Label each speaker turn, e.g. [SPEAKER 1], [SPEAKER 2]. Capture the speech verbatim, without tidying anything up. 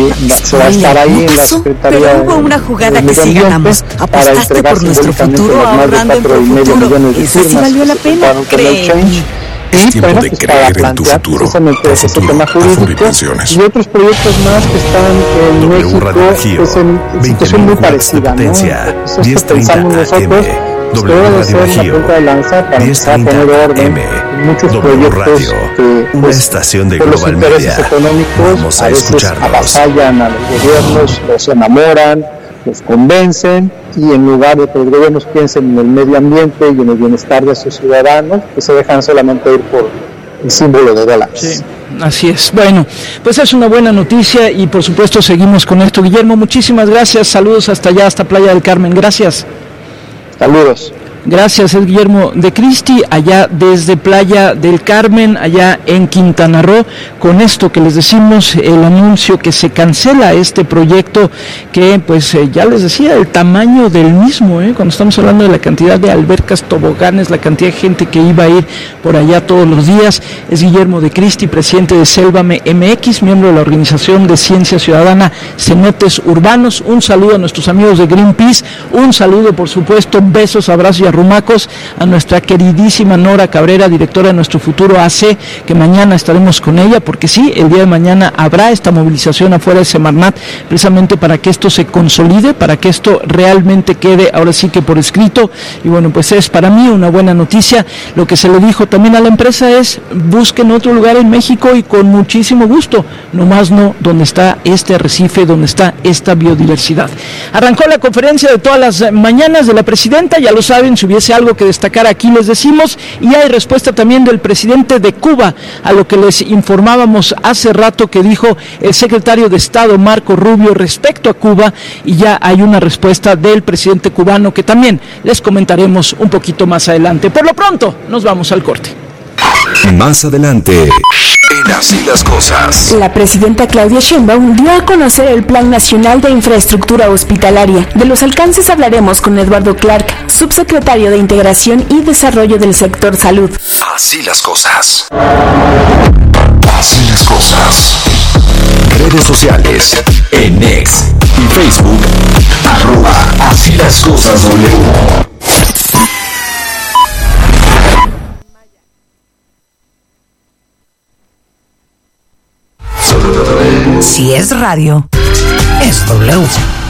[SPEAKER 1] se va a estar ahí en la Secretaría.
[SPEAKER 2] Pero hubo una jugada que sí ganamos. Apostaste por nuestro futuro ahorrando en Profuturo. Esa sí valió la pena, créeme.
[SPEAKER 3] Es tiempo bueno, de pues creer en tu futuro. Profuturo, Afore Pensiones.
[SPEAKER 1] Y otros proyectos más que están en
[SPEAKER 3] W
[SPEAKER 1] México,
[SPEAKER 3] Radio Bajío,
[SPEAKER 1] pues en situación muy parecida, ¿no?
[SPEAKER 3] diez treinta A M. W Radio Bajío, diez treinta A M.
[SPEAKER 1] Muchos
[SPEAKER 3] W
[SPEAKER 1] proyectos
[SPEAKER 3] Radio,
[SPEAKER 1] que,
[SPEAKER 3] una
[SPEAKER 1] pues,
[SPEAKER 3] estación de
[SPEAKER 1] por los
[SPEAKER 3] Global
[SPEAKER 1] intereses
[SPEAKER 3] Media.
[SPEAKER 1] económicos
[SPEAKER 3] Vamos
[SPEAKER 1] a
[SPEAKER 3] a
[SPEAKER 1] veces
[SPEAKER 3] escucharlos.
[SPEAKER 1] avasallan a los gobiernos, los enamoran, los convencen, y en lugar de que los gobiernos piensen en el medio ambiente y en el bienestar de sus ciudadanos, que se dejan solamente ir por el símbolo de dólares.
[SPEAKER 4] Sí, así es. Bueno, pues es una buena noticia y por supuesto seguimos con esto. Guillermo, muchísimas gracias. Saludos hasta allá, hasta Playa del Carmen. Gracias.
[SPEAKER 1] Saludos.
[SPEAKER 4] Gracias, es Guillermo de Cristi, allá desde Playa del Carmen, allá en Quintana Roo. Con esto que les decimos, el anuncio que se cancela este proyecto, que pues eh, ya les decía, el tamaño del mismo, ¿eh? Cuando estamos hablando de la cantidad de albercas, toboganes, la cantidad de gente que iba a ir por allá todos los días. Es Guillermo de Cristi, presidente de Sélvame M X, miembro de la Organización de Ciencia Ciudadana Cenotes Urbanos. Un saludo a nuestros amigos de Greenpeace, un saludo por supuesto, besos, abrazos y arrumacos a nuestra queridísima Nora Cabrera, directora de Nuestro Futuro A C, que mañana estaremos con ella, porque sí, el día de mañana habrá esta movilización afuera de Semarnat, precisamente para que esto se consolide, para que esto realmente quede ahora sí que por escrito. Y bueno, pues es para mí una buena noticia. Lo que se le dijo también a la empresa es: busquen otro lugar en México y con muchísimo gusto, nomás no donde está este arrecife, donde está esta biodiversidad. Arrancó la conferencia de todas las mañanas de la presidenta, ya lo saben, si hubiese algo que destacar aquí les decimos, y hay respuesta también del presidente de Cuba a lo que les informábamos hace rato que dijo el secretario de Estado Marco Rubio respecto a Cuba, y ya hay una respuesta del presidente cubano que también les comentaremos un poquito más adelante. Por lo pronto, nos vamos al corte.
[SPEAKER 3] Más adelante, en Así las Cosas.
[SPEAKER 5] La presidenta Claudia Sheinbaum dio a conocer el Plan Nacional de Infraestructura Hospitalaria. De los alcances hablaremos con Eduardo Clark, subsecretario de Integración y Desarrollo del Sector Salud.
[SPEAKER 3] Así las Cosas. Así las Cosas. Redes sociales, en X y Facebook, arroba Así las Cosas W.
[SPEAKER 2] Si es radio, es W.